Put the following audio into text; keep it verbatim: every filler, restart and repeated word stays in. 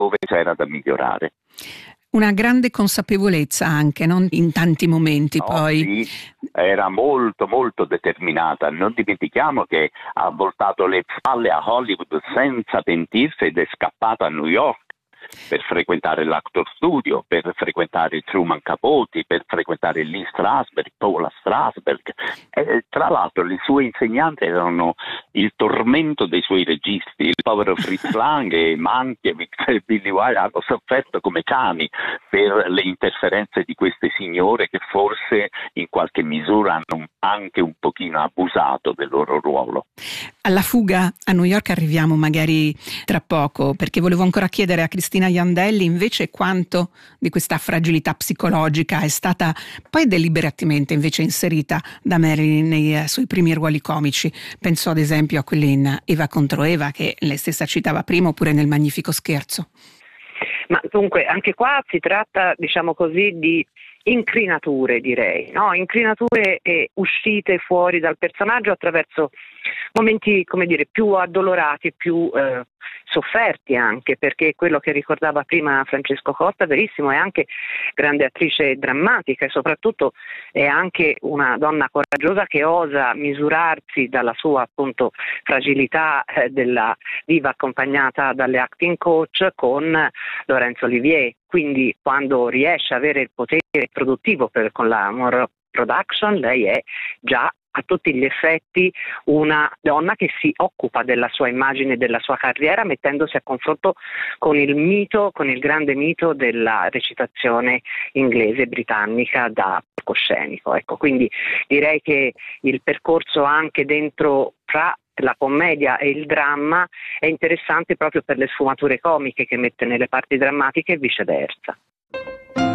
dove c'era da migliorare. Una grande consapevolezza anche, non in tanti momenti no, poi. Sì, era molto molto determinata. Non dimentichiamo che ha voltato le spalle a Hollywood senza pentirsi ed è scappata a New York per frequentare l'Actor Studio, per frequentare il Truman Capote, per frequentare Lee Strasberg, Paula Strasberg. E, tra l'altro le sue insegnanti erano il tormento dei suoi registi. Il povero Fritz Lang e Mankiewicz e Billy Wilder hanno sofferto come cani per le interferenze di queste signore che forse in qualche misura hanno anche un pochino abusato del loro ruolo. Alla fuga a New York arriviamo magari tra poco, perché volevo ancora chiedere a Cristina Iandelli invece quanto di questa fragilità psicologica è stata poi deliberatamente invece inserita da Marilyn nei eh, suoi primi ruoli comici. Penso ad esempio a quelli in Eva contro Eva, che lei stessa citava prima, oppure nel Magnifico Scherzo. Ma dunque anche qua si tratta, diciamo così, di incrinature, direi, no? Incrinature e uscite fuori dal personaggio attraverso momenti, come dire, più addolorati, più eh, sofferti anche, perché quello che ricordava prima Francesco Costa, verissimo, è anche grande attrice drammatica e soprattutto è anche una donna coraggiosa che osa misurarsi dalla sua appunto fragilità eh, della diva accompagnata dalle acting coach con Laurence Olivier. Quindi quando riesce a avere il potere produttivo per, con la Monroe Production, lei è già a tutti gli effetti una donna che si occupa della sua immagine e della sua carriera, mettendosi a confronto con il mito, con il grande mito della recitazione inglese britannica da palcoscenico. Ecco, quindi direi che il percorso anche dentro fra la commedia e il dramma è interessante proprio per le sfumature comiche che mette nelle parti drammatiche e viceversa.